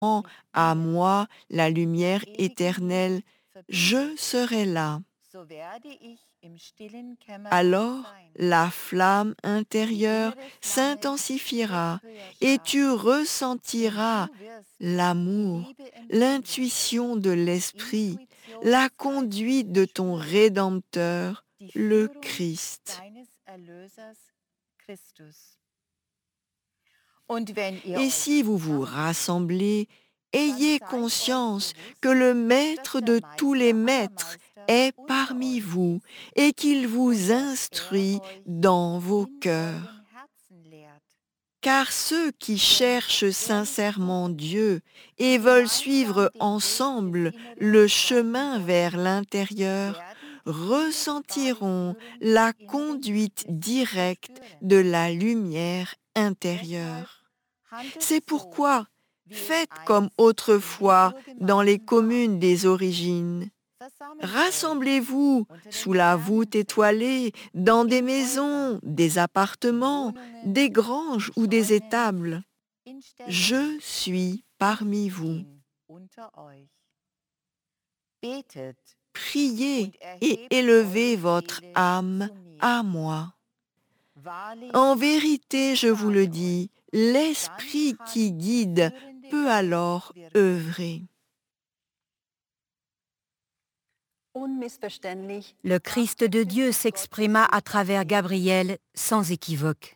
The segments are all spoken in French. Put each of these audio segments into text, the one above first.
à moi la lumière éternelle, je serai là. Alors la flamme intérieure s'intensifiera et tu ressentiras l'amour, l'intuition de l'Esprit, la conduite de ton Rédempteur, le Christ. Et si vous vous rassemblez, ayez conscience que le Maître de tous les maîtres est parmi vous et qu'il vous instruit dans vos cœurs. Car ceux qui cherchent sincèrement Dieu et veulent suivre ensemble le chemin vers l'intérieur ressentiront la conduite directe de la lumière intérieure. C'est pourquoi faites comme autrefois dans les communes des origines. Rassemblez-vous sous la voûte étoilée, dans des maisons, des appartements, des granges ou des étables. Je suis parmi vous. Priez et élevez votre âme à moi. En vérité, je vous le dis, l'Esprit qui guide peut alors œuvrer. Le Christ de Dieu s'exprima à travers Gabriel sans équivoque.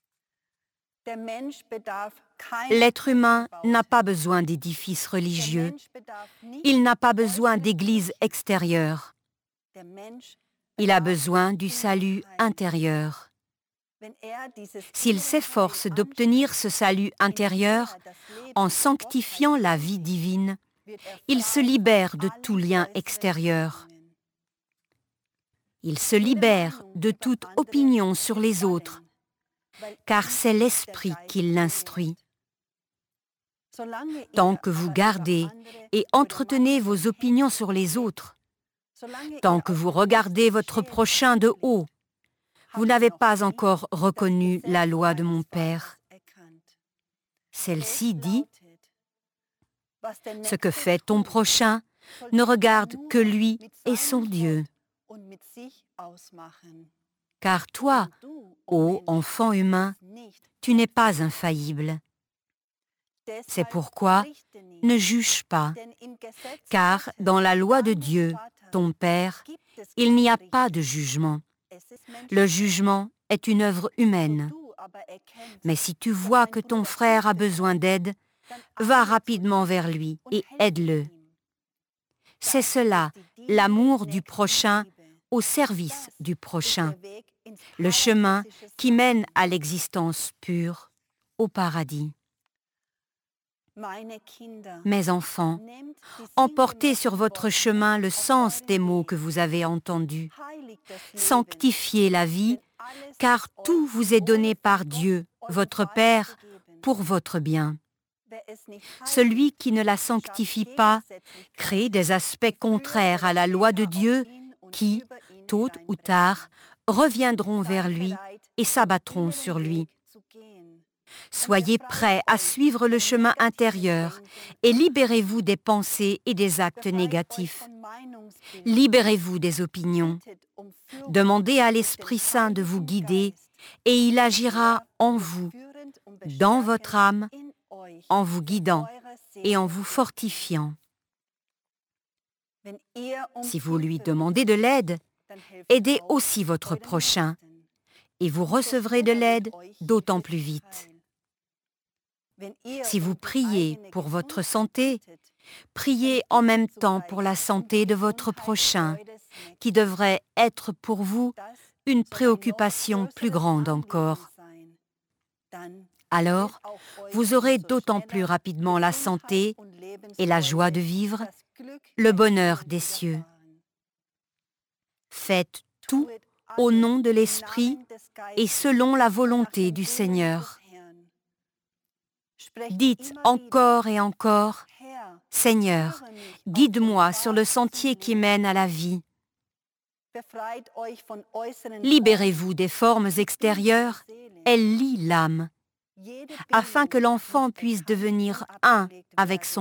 L'être humain n'a pas besoin d'édifices religieux, il n'a pas besoin d'églises extérieures, il a besoin du salut intérieur. S'il s'efforce d'obtenir ce salut intérieur en sanctifiant la vie divine, il se libère de tout lien extérieur. Il se libère de toute opinion sur les autres, car c'est l'Esprit qui l'instruit. Tant que vous gardez et entretenez vos opinions sur les autres, tant que vous regardez votre prochain de haut, vous n'avez pas encore reconnu la loi de mon Père. Celle-ci dit, « Ce que fait ton prochain ne regarde que lui et son Dieu. » Car toi, ô enfant humain, tu n'es pas infaillible. C'est pourquoi ne juge pas, car dans la loi de Dieu, ton Père, il n'y a pas de jugement. Le jugement est une œuvre humaine. Mais si tu vois que ton frère a besoin d'aide, va rapidement vers lui et aide-le. C'est cela, l'amour du prochain au service du prochain, le chemin qui mène à l'existence pure, au paradis. Mes enfants, emportez sur votre chemin le sens des mots que vous avez entendus. Sanctifiez la vie, car tout vous est donné par Dieu, votre Père, pour votre bien. Celui qui ne la sanctifie pas crée des aspects contraires à la loi de Dieu qui, tôt ou tard, reviendront vers lui et s'abattront sur lui. Soyez prêts à suivre le chemin intérieur et libérez-vous des pensées et des actes négatifs. Libérez-vous des opinions. Demandez à l'Esprit Saint de vous guider et il agira en vous, dans votre âme, en vous guidant et en vous fortifiant. Si vous lui demandez de l'aide, aidez aussi votre prochain et vous recevrez de l'aide d'autant plus vite. Si vous priez pour votre santé, priez en même temps pour la santé de votre prochain, qui devrait être pour vous une préoccupation plus grande encore. Alors, vous aurez d'autant plus rapidement la santé et la joie de vivre, le bonheur des cieux. Faites tout au nom de l'Esprit et selon la volonté du Seigneur. Dites encore et encore, « Seigneur, guide-moi sur le sentier qui mène à la vie. » Libérez-vous des formes extérieures, elles lient l'âme. afin que l'enfant puisse devenir un avec son